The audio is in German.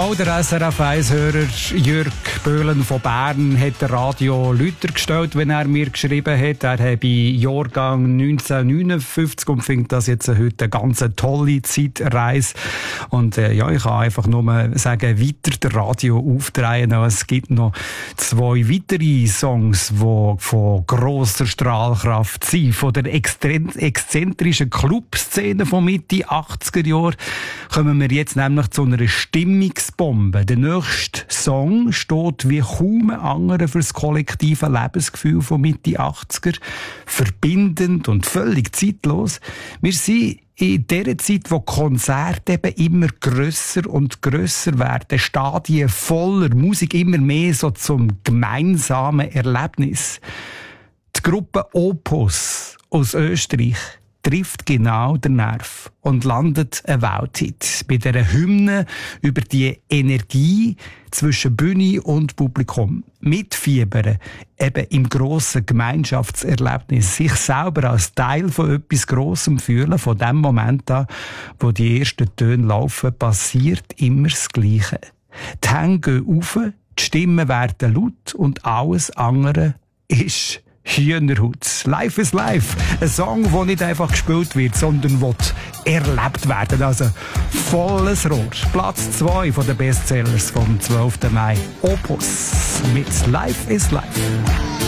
Auch der SRF 1-Hörer Jürg Böhlen von Bern hat den Radio Lüter gestellt, wenn er mir geschrieben hat. Er habe Jahrgang 1959 und findet das jetzt heute eine ganz tolle Zeitreise. Und ja, ich kann einfach nur sagen, weiter das Radio aufdrehen. Es gibt noch 2 weitere Songs, die von grosser Strahlkraft sind. Von der exzentrischen Clubszene von Mitte 80er Jahren kommen wir jetzt nämlich zu einer Stimmungsbombe. Der nächste Song steht wie kaum ein anderer für das kollektive Lebensgefühl von Mitte 80er. Verbindend und völlig zeitlos. Wir sind in der Zeit, wo Konzerte eben immer grösser und grösser werden, Stadien voller Musik immer mehr so zum gemeinsamen Erlebnis. Die Gruppe Opus aus Österreich trifft genau den Nerv und landet ein Welthit bei dieser Hymne über die Energie zwischen Bühne und Publikum. Mitfiebern, eben im grossen Gemeinschaftserlebnis, sich selber als Teil von etwas Grossem fühlen, von dem Moment an, wo die ersten Töne laufen, passiert immer das Gleiche. Die Hände gehen rauf, die Stimmen werden laut und alles andere ist Hühnerhaut. Life is Life. Ein Song, der nicht einfach gespielt wird, sondern will erlebt werden. Also volles Rohr. Platz 2 von den Bestsellers vom 12. Mai. Opus mit Life is Life.